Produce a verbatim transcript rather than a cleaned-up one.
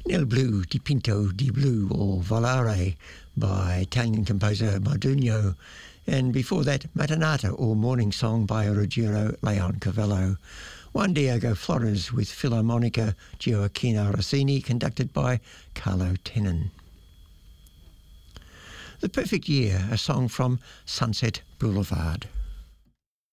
Nel Blu di Pinto di Blu, or Volare, by Italian composer Modugno. And before that, Mattanata, or Morning Song, by Ruggiero Leoncavallo. Juan Diego Flores with Philharmonica Gioacchino Rossini, conducted by Carlo Tenon. The Perfect Year, a song from Sunset Boulevard.